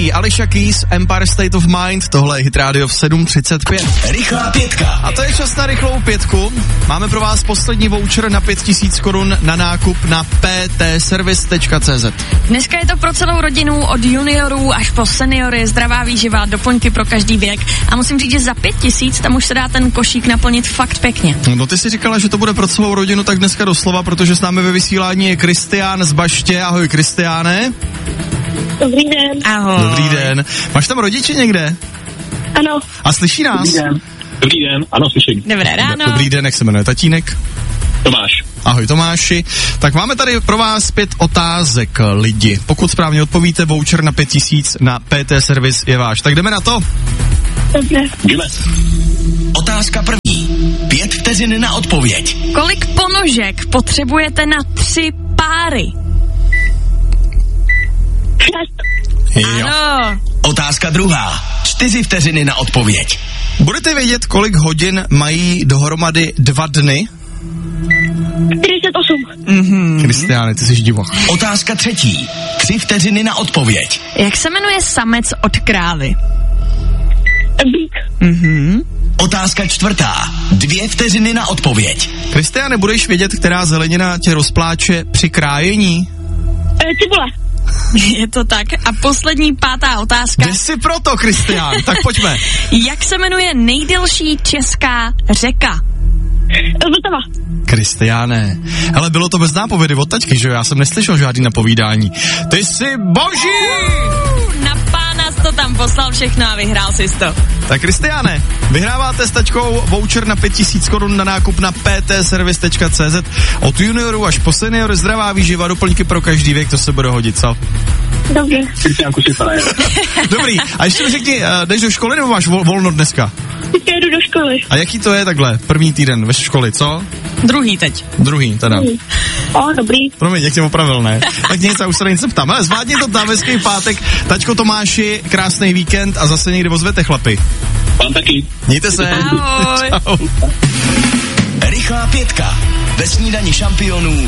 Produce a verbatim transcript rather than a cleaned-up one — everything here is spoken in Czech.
Avicii, Alicia Keys, Empire State of Mind, tohle je Hit Radio v sedm třicet pět. Rychlá pětka. A to je čas na rychlou pětku. Máme pro vás poslední voucher na pět tisíc korun na nákup na p t service tečka c z. Dneska je to pro celou rodinu, od juniorů až po seniory, zdravá výživa, doplňky pro každý věk. A musím říct, že za pět tisíc tam už se dá ten košík naplnit fakt pěkně. No ty si říkala, že to bude pro celou rodinu, tak dneska doslova, protože s námi ve vysílání je Kristián z Baště. Ahoj, Kristiáne. Dobrý den. Ahoj. Dobrý den. Máš tam rodiče někde? Ano. A slyší nás? Dobrý den. Dobrý den, ano, slyším. Dobré ráno. Dobrý den, jak se jmenuje tatínek? Tomáš. Ahoj Tomáši. Tak máme tady pro vás pět otázek, lidi. Pokud správně odpovíte, voucher na pět tisíc na P T Service je váš. Tak jdeme na to. Dobře. Jdeme. Otázka první. Pět vteřin na odpověď. Kolik ponožek potřebujete na tři páry? Šest. Jo. Ano. Otázka druhá. Čtyři vteřiny na odpověď. Budete vědět, kolik hodin mají dohromady dva dny? čtyřicet osm. Mhm. Kristiáne, ty jsi divoch. Otázka třetí. Tři vteřiny na odpověď. Jak se jmenuje samec od krávy? Bík. Mhm. Otázka čtvrtá. Dvě vteřiny na odpověď. Kristiáne, budeš vědět, která zelenina tě rozpláče při krájení? E, cibule. Je to tak. A poslední pátá otázka. Jde si proto, Kristián, tak pojďme. Jak se jmenuje nejdelší česká řeka? Vltava. Kristiáne, hele, bylo to bez nápovědy od taťky, že jo? Já jsem neslyšel žádný napovídání. Ty jsi boží! Na pána jsi to tam poslal všechno a vyhrál jsi to. Tak Kristiáne, vyhráváte s tačkou voucher na pět tisíc korun na nákup na p t service tečka c z. Od juniorů až po seniory, zdravá výživa, doplňky pro každý věk, to se bude hodit, co? Dobře. Kristiánku si pane. Dobrý, a ještě mi řekni, jdeš do školy nebo máš vol- volno dneska? Teď jdu do školy. A jaký to je takhle, první týden ve školy, co? Druhý teď. Druhý, teda. Hmm. O, dobrý. Promiň, jak tě opravil, ne? Tak nic, já už se na nic ptám. Ale zvládni to tam, hezký pátek. Tačko Tomáši, krásný víkend a zase někdy ozvete, chlapi. Vám taky. Mějte se. Ahoj. Čau. Rychlá pětka. Ve snídani šampionů